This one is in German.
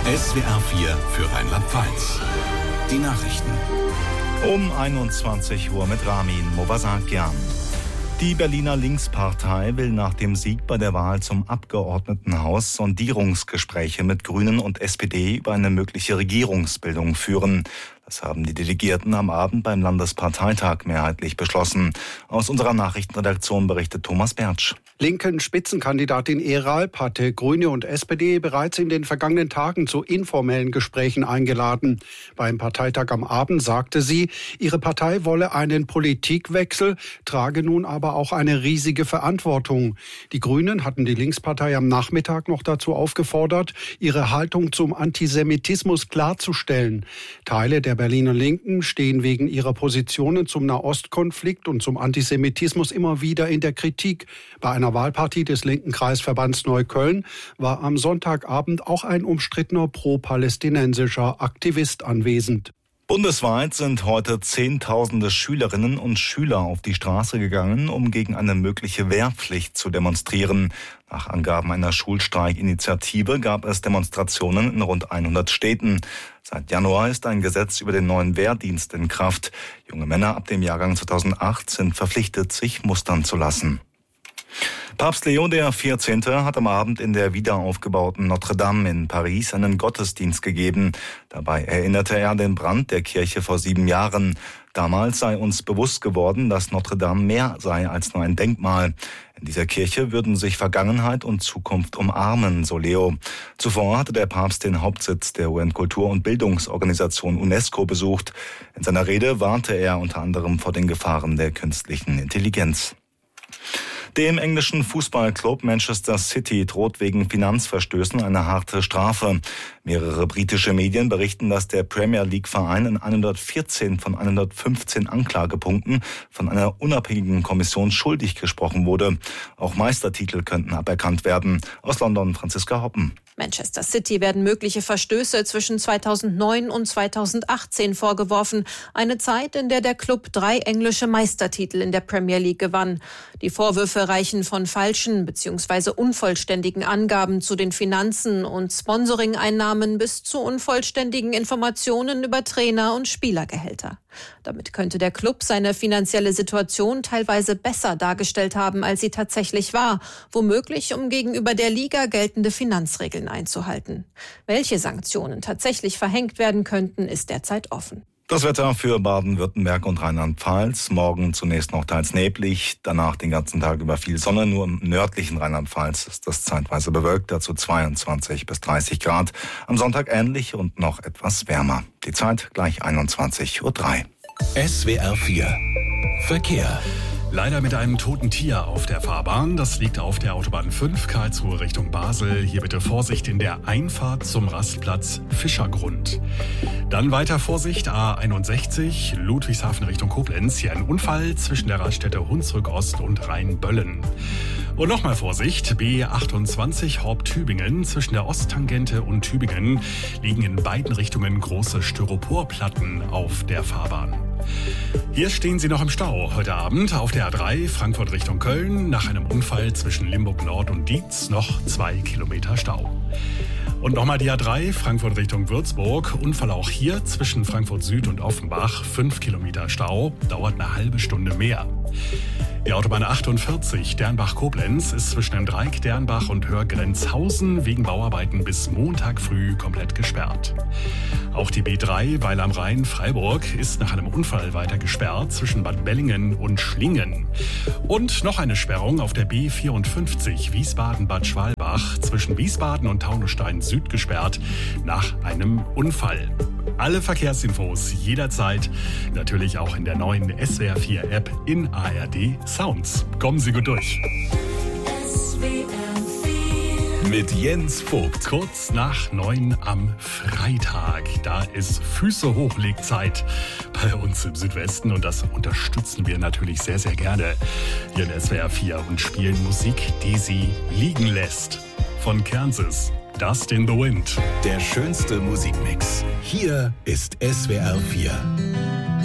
SWR 4 für Rheinland-Pfalz. Die Nachrichten. Um 21 Uhr mit Ramin Movasakian. Die Berliner Linkspartei will nach dem Sieg bei der Wahl zum Abgeordnetenhaus Sondierungsgespräche mit Grünen und SPD über eine mögliche Regierungsbildung führen. Das haben die Delegierten am Abend beim Landesparteitag mehrheitlich beschlossen. Aus unserer Nachrichtenredaktion berichtet Thomas Bertsch. Linken Spitzenkandidatin Eralp hatte Grüne und SPD bereits in den vergangenen Tagen zu informellen Gesprächen eingeladen. Beim Parteitag am Abend sagte sie, ihre Partei wolle einen Politikwechsel, trage nun aber auch eine riesige Verantwortung. Die Grünen hatten die Linkspartei am Nachmittag noch dazu aufgefordert, ihre Haltung zum Antisemitismus klarzustellen. Teile der Berliner Linken stehen wegen ihrer Positionen zum Nahostkonflikt und zum Antisemitismus immer wieder in der Kritik. Bei einer Wahlpartie des linken Kreisverbands Neukölln war am Sonntagabend auch ein umstrittener pro-palästinensischer Aktivist anwesend. Bundesweit sind heute Zehntausende Schülerinnen und Schüler auf die Straße gegangen, um gegen eine mögliche Wehrpflicht zu demonstrieren. Nach Angaben einer Schulstreikinitiative gab es Demonstrationen in rund 100 Städten. Seit Januar ist ein Gesetz über den neuen Wehrdienst in Kraft. Junge Männer ab dem Jahrgang 2008 sind verpflichtet, sich mustern zu lassen. Papst Leo XIV. Hat am Abend in der wiederaufgebauten Notre Dame in Paris einen Gottesdienst gegeben. Dabei erinnerte er an den Brand der Kirche vor 7 Jahren. Damals sei uns bewusst geworden, dass Notre Dame mehr sei als nur ein Denkmal. In dieser Kirche würden sich Vergangenheit und Zukunft umarmen, so Leo. Zuvor hatte der Papst den Hauptsitz der UN-Kultur- und Bildungsorganisation UNESCO besucht. In seiner Rede warnte er unter anderem vor den Gefahren der künstlichen Intelligenz. Dem englischen Fußballclub Manchester City droht wegen Finanzverstößen eine harte Strafe. Mehrere britische Medien berichten, dass der Premier League-Verein in 114 von 115 Anklagepunkten von einer unabhängigen Kommission schuldig gesprochen wurde. Auch Meistertitel könnten aberkannt werden. Aus London Franziska Hoppen. Manchester City werden mögliche Verstöße zwischen 2009 und 2018 vorgeworfen. Eine Zeit, in der der Club 3 englische Meistertitel in der Premier League gewann. Die Vorwürfe reichen von falschen bzw. unvollständigen Angaben zu den Finanzen und Sponsoring-Einnahmen bis zu unvollständigen Informationen über Trainer- und Spielergehälter. Damit könnte der Club seine finanzielle Situation teilweise besser dargestellt haben, als sie tatsächlich war, womöglich um gegenüber der Liga geltende Finanzregeln einzuhalten. Welche Sanktionen tatsächlich verhängt werden könnten, ist derzeit offen. Das Wetter für Baden-Württemberg und Rheinland-Pfalz. Morgen zunächst noch teils neblig, danach den ganzen Tag über viel Sonne. Nur im nördlichen Rheinland-Pfalz ist das zeitweise bewölkt, dazu 22 bis 30 Grad. Am Sonntag ähnlich und noch etwas wärmer. Die Zeit gleich 21:03 Uhr. SWR 4 Verkehr. Leider mit einem toten Tier auf der Fahrbahn. Das liegt auf der Autobahn 5 Karlsruhe Richtung Basel. Hier bitte Vorsicht in der Einfahrt zum Rastplatz Fischergrund. Dann weiter Vorsicht A61 Ludwigshafen Richtung Koblenz. Hier ein Unfall zwischen der Raststätte Hunsrück Ost und Rheinböllen. Und nochmal Vorsicht, B28 Horb-Tübingen. Zwischen der Osttangente und Tübingen liegen in beiden Richtungen große Styroporplatten auf der Fahrbahn. Hier stehen Sie noch im Stau heute Abend auf der A3 Frankfurt Richtung Köln. Nach einem Unfall zwischen Limburg Nord und Dietz noch 2 Kilometer Stau. Und nochmal die A3 Frankfurt Richtung Würzburg. Unfall auch hier zwischen Frankfurt Süd und Offenbach. 5 Kilometer Stau, dauert eine halbe Stunde mehr. Die Autobahn 48 Dernbach-Koblenz ist zwischen dem Dreieck Dernbach und Hörgrenzhausen wegen Bauarbeiten bis Montag früh komplett gesperrt. Auch die B3 Weil am Rhein Freiburg ist nach einem Unfall weiter gesperrt zwischen Bad Bellingen und Schlingen. Und noch eine Sperrung auf der B54 Wiesbaden-Bad Schwalbach zwischen Wiesbaden und Taunusstein Süd gesperrt nach einem Unfall. Alle Verkehrsinfos jederzeit, natürlich auch in der neuen SWR 4 App in ARD Sounds. Kommen Sie gut durch. Mit Jens Vogt. Kurz nach 9 am Freitag. Da ist Füße hochlegzeit bei uns im Südwesten und das unterstützen wir natürlich sehr, sehr gerne hier in SWR 4 und spielen Musik, die Sie liegen lässt. Von Kansas, Dust in the Wind. Der schönste Musikmix. Hier ist SWR 4.